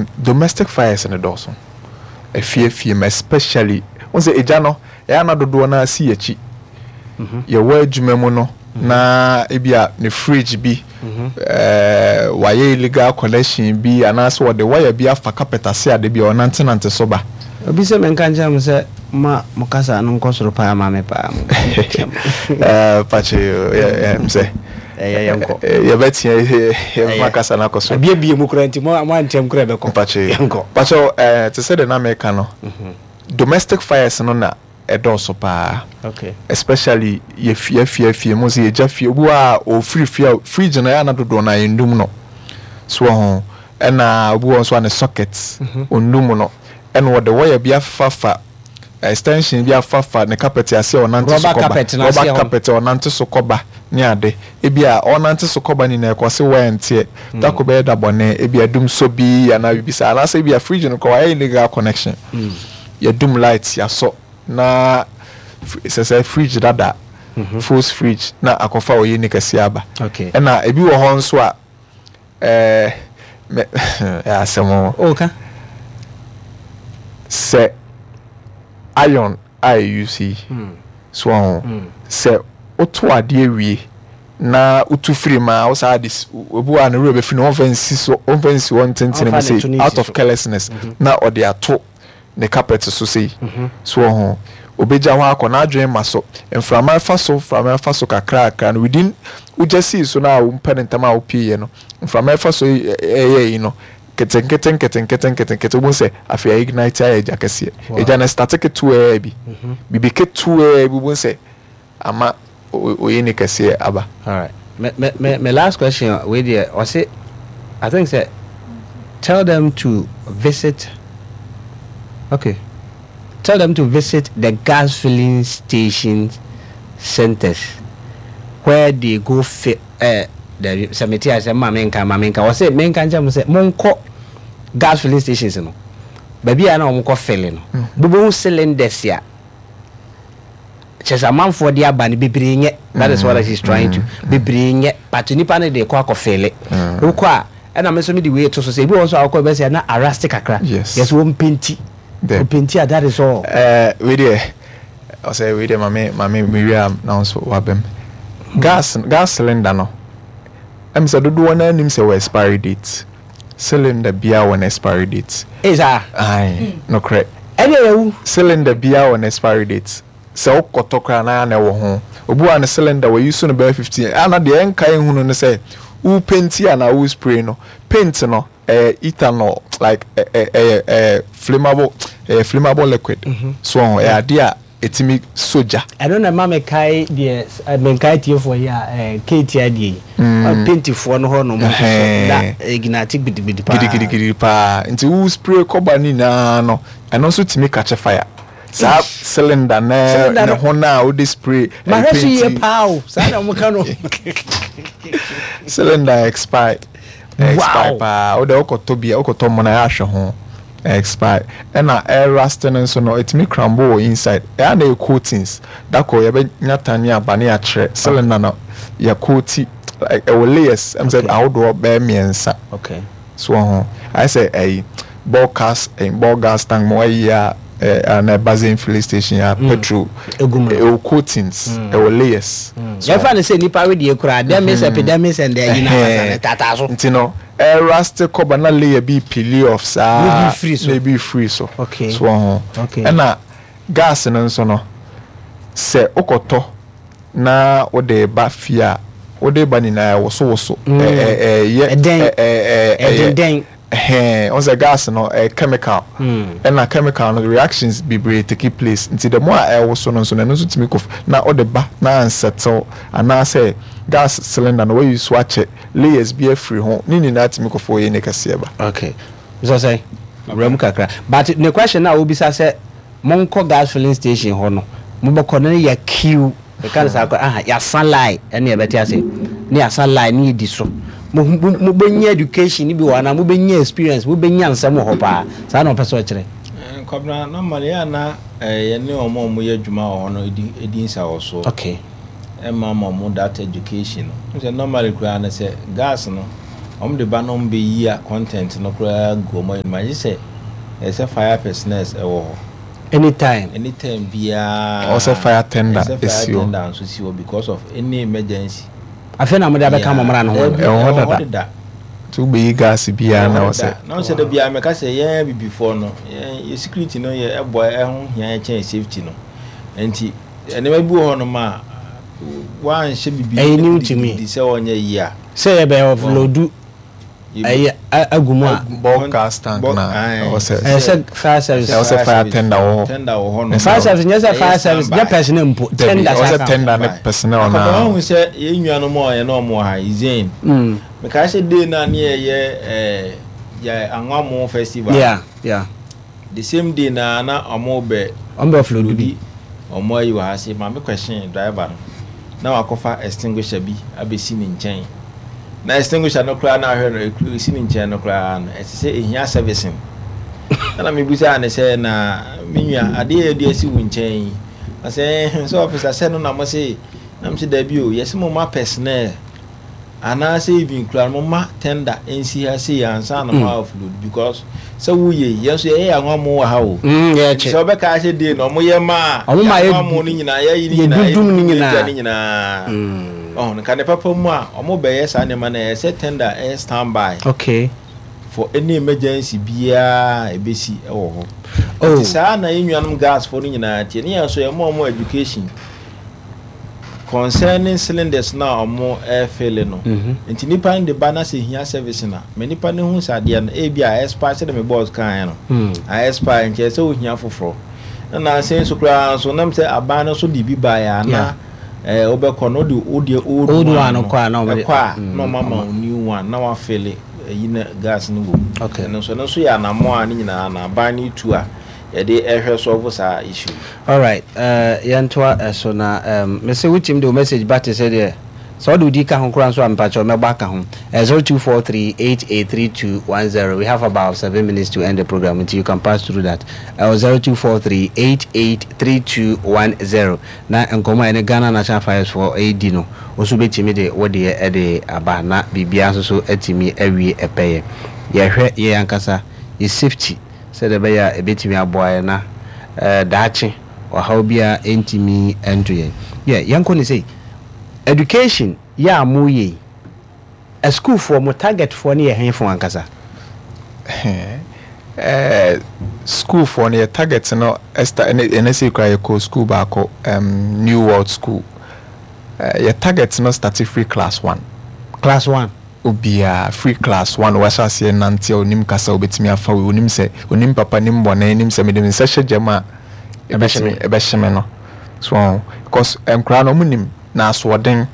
domestic fires in the dozen. A fear, especially once a jano, na dodo na si echi. Your word jumemono na ebia ne fridge bi waye illegal collection bi anaso the wire bi afa carpet ase ade bi onantenante so ba. Obi se menka nja se ma mukasa no nkosoro pa ma me pa. Pache mse yanko ya betia makasa na koso bie mu kura nti mo antem kura be ko pache yanko pache to say the na make no domestic fires no na edoso pa. Okay. Especially ye fie mo se ye jafie obu a o fridge na ya na dodo na endum no so ho na obu won so na sockets ondum no and what the wire be afafa extension be afafa ne carpet ase onante so koba rubber carpet onante so koba ni ade ebia onante so koba ni na ekose wente takobe da bone ebia dum so bi ana bibisa ana se ebia fridge no ko wire illegal connection ya dum lights ya so na say fridge dada force fridge na akofa oyi ni kase aba. Okay. Na ebi wo ho nso a ya semo okay se iron IUC so se oto ade awie na utu free ma o sa this obu an rebe fi no offense one tenten me say out of carelessness na o de ato ne carpet so say so ho obeja ho akọ na adwen maso enframa fa so kakra no within we just see so na o mpenentama o pie no enframa fa so you know keten bon se afia ignite ya jakese eja na static to bi bibi ke to bi bon se ama oyeni kese aba. All right, my last question with you was it I think say tell them to visit the gas filling stations centers where they go the cemetery as mamenka was say menka jam say monko gas filling stations no baby ana monko fill no bubu cylinders ya chesa man for the abani bibrinye that is what he's trying to bibrinye but nipa na dey ko fill ko a na me so me the way to so say bi won so akọ be say na arastic akra yes won penti that is all we there I say we there mama Miriam now so wabem gas cylinder no em say dodo na nim say we expiry date cylinder bia one expiry date is ai no correct anyway cylinder bia one expiry date so okotokra na wo ho obu an cylinder we use no be 15 ana de enkai hu no say u paint ana u spray no paint no ethanol like flammable liquid so idea etimi soja I don't know mama kai the menkai tie for ya KTI die paint for no ho no mo da ignatic bidi pa nti u spray koba ni na no and also timi catch fire sa cylinder na ho na o dey spray ma reso ye pao sa na mo kano cylinder expire pa o de okoto mo na ya hwe ho expire and air rusting so no it me crumble inside and the coatings that ko ye be nyatani abane a kire cylinder no ya coati like layers am say how do be miensa okay so I say ball gas tank mo ya and a basin filling station ya petrol coatings layers so if I say nipa we dey kura dem is epidemics and there you know tata so ntino rusty cover na layer be peel off sa be free so okay so okay and gas no so no se okoto na o de ba fia o de ba ni na wo so on the gas no chemical and na chemical no reactions be take place until the more air was so no so timi kof na o de ba na unsettle and na say gas cylinder no way you swatch it layers be free ho ni na timi kof o ye ne kase ba okay so say ram kakra but the question now will be say monko gas filling station ho no mo be kono ya queue e kan sa ko ya sunlight ene e beti ase ni ya sunlight ni di so mo benya education ni bi wana mo benya experience mo benya nsem ho pa sa na opeso kire kobna normally ya na ye ne omo ye dwuma ho no edin sa wo so okay mama mo that education no say normally kura na say gas no the banom be year content no go more in my say as a fire personals anytime bia also fire tender is you because of any emergency I feel I'm gonna come around that to be gas bia na say no say the bia make say yeah before no yeah security no yeah boy yeah change safety no enti enema bi ho no ma one she be new to me say on year say be offload agumu a broadcast tank na o say fire service o say fire tender ho no fire service yes fire service ya person impo tender o say tender na personnel na o say ye nnuano mo ye no mo ha izen me ka say day na na ye ya anwamo festival yeah the same day na omo be offload bi omo yi wa say ma me question driver na wakofa extinguisher bi abesi ni nchen na extinguisher no kra na ahwe no esi ni nchen no kra no ese say ehia servicing na me busa na say na menua ade ade esi wo nchen na say so officer say no na mo say na me say da bi o yes mo ma personnel ana say even kra mo ma tender nsi ha say ansa na ma offload because so wuye yes e anwa mo wa ha o so be ka say dey no mo ye ma mo ni nyina ye ni nyina oh can the papa mu a omo be yes anema na yes tender standby okay for any emergency bia ebesi e wo ho oh sa na ennuanum gas for ni nyina tie ni so ye mo education concerning cylinders na omo air fill no enti nipa in the banner say here service na me nipa ne hu sade na e bia expire say me boss kan no a expire nke say o hia foforo na say so kra so nam say abana so di bi ba ya na obekọ no de old one kwa na no mama new one na wa fill yi na gas no go okay no so ya na mo ani nyina na abani tu a they ehwe solve sa issue. All right. Yantwa so na me say whichim the message but say there. So do di ka ho kran so ampacho me ba ka ho. 0243883210. We have about 7 minutes to end the program until you can pass through that. 0243883210. Na enkoma ene Ghana National Fires for AD no. Oso betimi de wo de e de aba na bibia so etimi awie epeye. Ye hwe ye ankasa is safety. Said the bear a bit me a boy na dachi or how be a intimi entry. Yeah, young can say education, ya muye a school for more target for near him for Ankasa. School for near targets no Esther and say cry co school back New World School. Your targets no starting free class 1. Class 1. Obia free class 1 washa se nantia onim kasa obetimi afa we onim se onim papa nim bona nim se medem se hyejema ebeheme no so because emkra no munim na asoden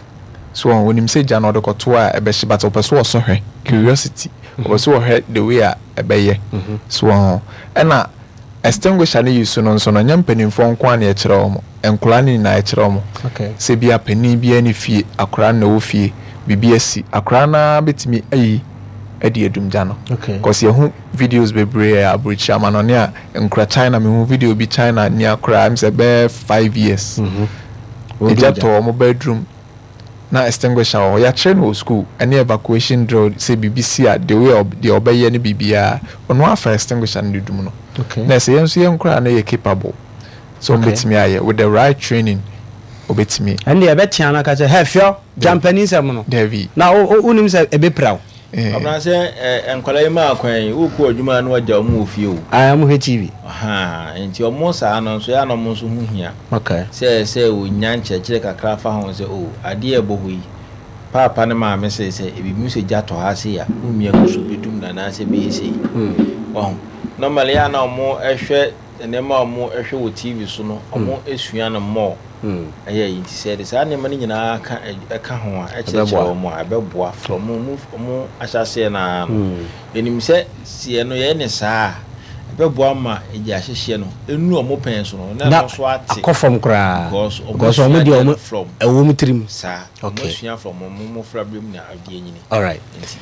so onim se ja no dokoto a ebehye but opeso oso hwe curiosity opeso hwe the way a ebeye so ena extinguisher ne use no so no nyampanimfo nko an e kire omo enkra ni na e kire omo okay se bia pani bia ni fie akra na wo fie BBSC akrana betimi ayi edi edumja no okay cause ye hu videos bebre abreach amanone a enkra China me hu video bi China ni akra am say be 5 years ejato mo bedroom na extinguisher o ya chere no school any evacuation drill say BBC a the way of the obeye ni bibia ono afa extinguisher ni dum no okay na say yenso ye nkra na ye capable so betimi aye with the right training obetimi and the betia na ka say hefio Japanese am no David na unim say ebe praw abran say enkwala ma akwan uku adwuma na waja mu ofie o am HTV enti omo sa no so ya no mo so hu hia okay say o nyanche kire kakra fa ho say o ade e bohoi papa ne ma me say ebi mu se jato ha say ya umia kuso bedum na na say be say normally ya na omo ehwe ene ma omo ehwe wo TV so no omo esua no mo aye yinti said this ani mani nyina ka ho a echeche mo abeboa from mo ahyase na enim se sie no ye ne saa abeboa ma eji ahyehye no enu omo pen so no na so ate akofom kra because omo di omo ewo mutrim saa okay sua from mo problem na ade nyini all right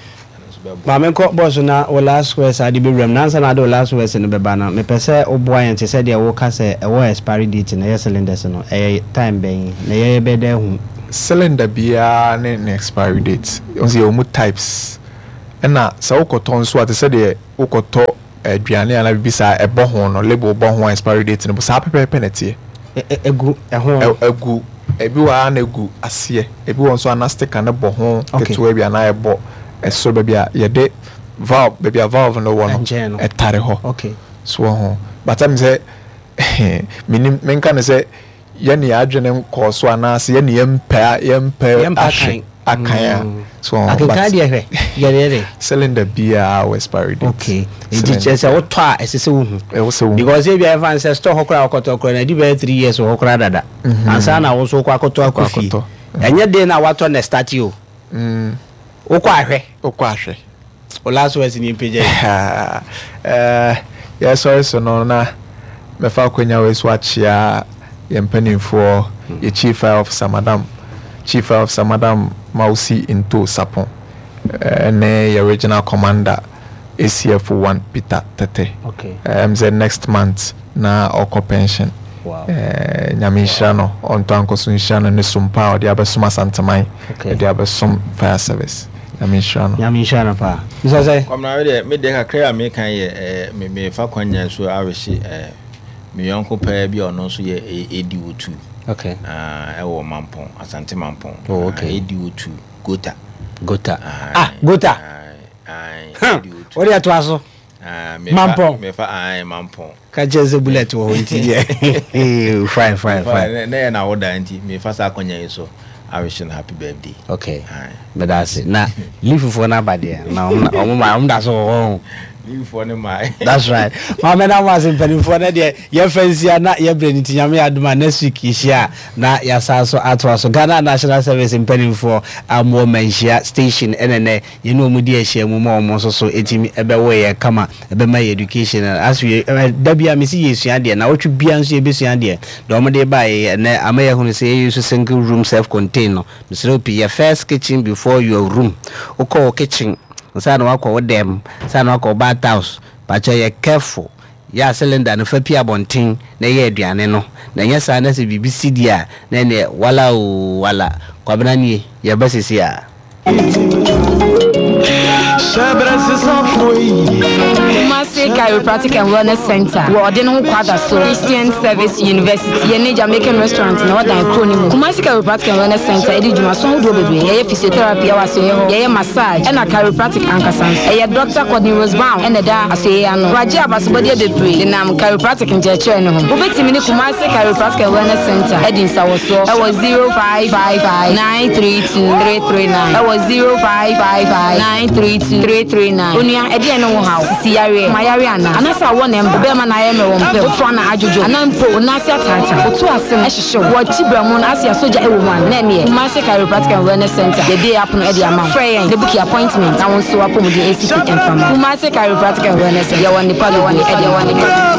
Mama ko boss na o last words adi be rem nansa na do last words no be ba na me pese oboa yen te se de wo ka se e wo expiry date na ye cylinders no time ben na ye be de hu cylinder bia ne expiry date on say omu types ɛna sɛ wokɔtɔ nso a te sɛ deɛ wokɔtɔ aduane ana bibi saa ɛbɔ ho no label bɔ ho expiry date no bo saa pɛpɛpɛ na tie egu ɛho egu ebi wa na egu aseɛ ebi wɔ nso ana sticker ne bɔ ho ketewa bi ana ɛbɔ ɛsoro baabi a yɛde valve baabi a valve no wɔ no ɛtare hɔ so ho but am sɛ minim menka ne sɛ yɛne adwene nkɔ so ana sɛ yɛne yɛmpɛ ahwe akan so akan dia hwɛ yɛre cylinder bia expiry date it just say what twa esese wo because if you have ancestor hokra okotokro na di be 3 years hokra dada ansa na wo so kwa akoto akofi enye de na wato na start you okwa ahwe o last words ni page yes sorry so no na me fa kwanya we so achia yempanimfo ye chief officer madam Mausi into Sapon ne your regional commander ACF 1 Peter Tete the next month na oko pension nyamisha no onto ankoso nsha no ne sumpa odi abesuma santamai odi abesum fire service nyamisha no pa so say komna me de kakra me kan ye me fa kwanya so awehye me yonko pa bi ono so ye EDO2 ewo mampon asante mampon EDO2 gota gota what you to aso mampon me fa mampon ka jeze bullet wo nti fine na na oda nti me fa sa akonya so I wish you happy birthday. But that's it. Now, leave for nobody. Now, that's all. Leave for my. That's right. My man, I was in penny for that. Your friends here, not your brain. Yami Aduma next week is here. Now, yes, also at us. So, Ghana National Service in penny for a woman share station. And you know, Mudia share more so 80 a way. Come on, about my education. As we WMC is here. Now, what you be answer be here. Domade by and I may have to say use a single room self container. Mr. P, your first kitchen before your room. Oko kitchen. Sana wako with them, sana wako bad house, but you're careful. Ya cylinder no fa pia bonten na ye aduane no na nya sa na se BBC dia na ne wala kwabena nie ye basisi a Kumasi Chiropractic and Wellness Center. Warden Kwada so Christian Service University. Ye ne Jamaican restaurant na wadan kronimu. Kumasi Chiropractic and Wellness Center edi dwuma so do bebe. Ye physiotherapy awaso ye ho. Ye massage na chiropractic ankasan. Ye Dr. Courtney Rosebaum ene da asoye ano. Waje abasobode bebre. Nam chiropractic njeche ne ho. Obetimi ni Kumasi Chiropractic and Wellness Center edi nsawoso. E was 0555932339. E was 0555932339. Onia edi ene wo ha. Si yare mayare ana. Anasa wo ne mbe ma na ye me wo mbe. Ofo na ajojo. Anampo na asia tata. Otu asem ehihye wo chibramu na asia soja ewo man. Na ne Kumasi Chiropractic and Wellness Center. The day happen edi ama. Friend, the book appointment. I want so apom di ACP and from Kumasi Chiropractic and Wellness. Ya wani pa edi wani.